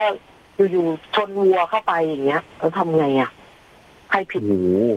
อยู่ๆชนวัวเข้าไปอย่างเงี้ยแล้วทำไงอ่ะใครผิด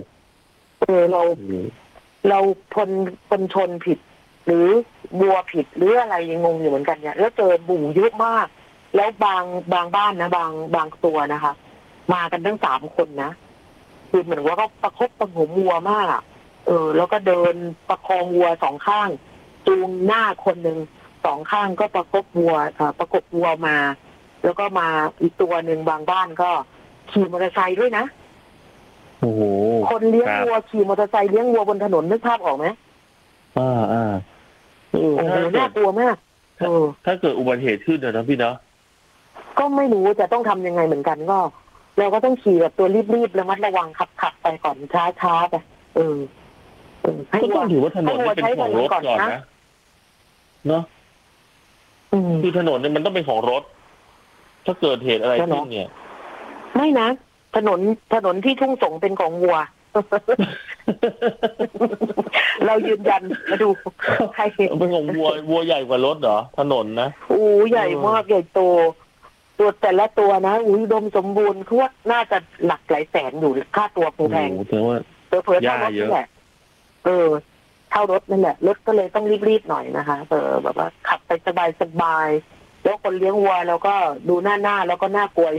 เราคนชนผิดหรือวัวผิดหรืออะไรยังงงอยู่เหมือนกันเนี่ยแล้วเจอบู่เยอะมากแล้วบางบ้านนะบางตัวนะคะมากันทั้ง3 คนนะคือเหมือนว่าก็ประคบประหงมวัวมากแล้วก็เดินประคองวัว2 ข้างจูงหน้าคนหนึ่ง2 ข้างก็ประกบวัวมาแล้วก็มาอีกตัวหนึ่งบางบ้านก็ขี่มอเตอร์ไซค์ด้วยนะโอ้โหคนเลี้ยงวัวขี่มอเตอร์ไซค์เลี้ยงวัวบนถนนนึกภาพออกไหมโอ้โหน่ากลัวมากถ้าเกิดอุบัติเหตุขึ้นนะพี่เนาะก็ไม่รู้จะต้องทำยังไงเหมือนกันก็เราก็ต้องขี่แบบตัวรีบๆระมัดระวังขับไปก่อนช้าไปก็ต้องถือว่าถนนเป็นของรถก่อนนะเนาะคือถนนเนี่ยมันต้องเป็นของรถถ้าเกิดเหตุอะไรขึ้นเนี่ยไม่นะถนนที่ทุ่งสงเป็นของวัว เรายืนยันมาดูใครเป็นของวัวใหญ่กว่ารถเหรอถนนนะใหญ่มากใหญ่โตตัวแต่ละตัวนะดมสมบูรณ์คือว่าน่าจะหลักหลายแสนอยู่ค่าตัวแพงเผลอเท่ารถนี่แหละเท่ารถนั่นแหละรถก็เลยต้องรีบๆหน่อยนะคะแบบว่าขับไปสบายแล้วคนเลี้ยงวัวแล้วก็ดูหน้าแล้วก็น่ากลัว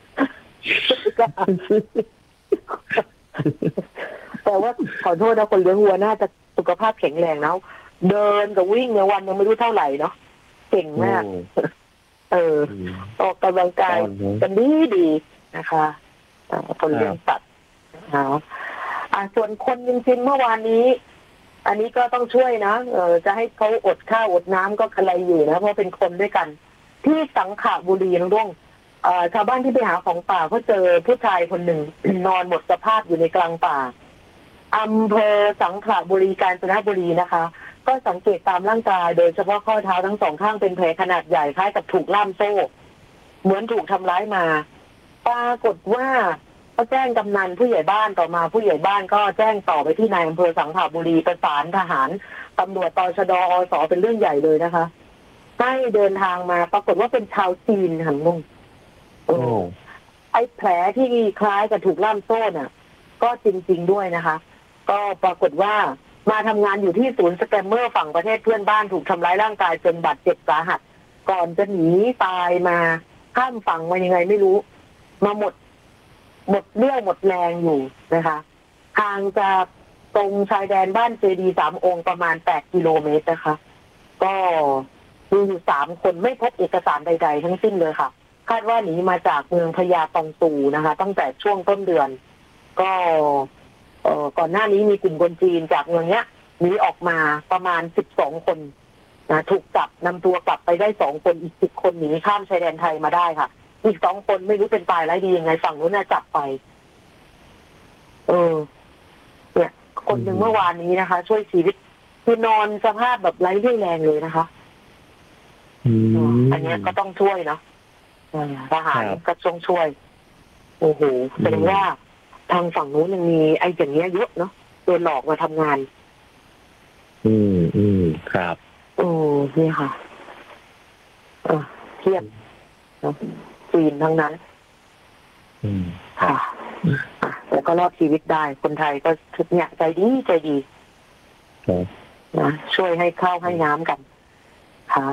แต่ว่าขอโทษนะคนเลี้ยงวัวน่าจะสุขภาพแข็งแรงแล้วเดินกับวิ่งในวันยังไม่รู้เท่าไหร่เนาะเก่งมากออกกำลังกายกันดีนะคะคนเลี้ยงสัตว์ส่วนคนจริงๆเมื่อวานนี้อันนี้ก็ต้องช่วยนะจะให้เขาอดข้าวอดน้ำก็อะไรอยู่นะเพราะเป็นคนด้วยกันที่สังขบุรีน้องรุ่งชาวบ้านที่ไปหาของป่าก็เจอผู้ชายคนหนึ่ง นอนหมดสภาพอยู่ในกลางป่าอำเภอสังขบุรีกาญจนบุรีนะคะก็สังเกตตามร่างกายโดยเฉพาะข้อเท้าทั้ง2 ข้างเป็นแผลขนาดใหญ่คล้ายกับถูกล่ามโซ่เหมือนถูกทำร้ายมาปรากฏว่าก็แจ้งกำนันผู้ใหญ่บ้านต่อมาผู้ใหญ่บ้านก็แจ้งต่อไปที่นายอำเภอสังขบุรีประสานทหารตำรวจตชด.อส.เป็นเรื่องใหญ่เลยนะคะให้เดินทางมาปรากฏว่าเป็นชาวจีนค่ะลุงไอ้แผลที่คล้ายกับถูกล่ามโซ่น่ะก็จริงๆด้วยนะคะก็ปรากฏว่ามาทำงานอยู่ที่ศูนย์สแกมเมอร์ฝั่งประเทศเพื่อนบ้านถูกทำร้ายร่างกายจนบาดเจ็บสาหัสก่อนจะหนีตายมาข้ามฝั่งมายังไงไม่รู้มาหมดเรี่ยวหมดแรงอยู่นะคะห่างจากตรงชายแดนบ้านเจดีย์3 องค์ประมาณ8 กิโลเมตรนะคะก็มีอยู่3 คนไม่พบเอกสารใดๆทั้งสิ้นเลยค่ะคาดว่าหนีมาจากเมืองพญาตองตูนะคะตั้งแต่ช่วงต้นเดือนก็ก่อนหน้านี้มีกลุ่มคนจีนจากเมืองเนี้ยหนีออกมาประมาณ12 คนนะถูกจับนำตัวกลับไปได้2 คนอีก10 คนหนีข้ามชายแดนไทยมาได้ค่ะอีก2 คนไม่รู้เป็นตายร้ายดียังไงฝั่งนู้นน่ะจับไปเนี่ยคนหนึ่งเมื่อวานนี้นะคะช่วยชีวิตคือนอนสภาพแบบไร้เรี่ยวแรงเลยนะคะอันนี้ก็ต้องช่วยเนาะทหารก็ต้องช่วยโอ้โหแสดงว่าทางฝั่งนู้นยังมีไอ้อย่างเงี้ยเยอะเนาะโดนหลอกมาทำงานครับนี่ค่ะเครียดจีนทั้งนั้นค่ะแต่ก็รอดชีวิตได้คนไทยก็เนี่ยใจดีนะช่วยให้ข้าวให้น้ำกันค่ะ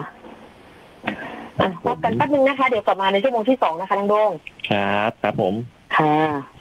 พบกันแป๊บนึงนะคะเดี๋ยวกลับมาในชั่วโมงที่2นะคะน้องโด่งครับผมค่ะ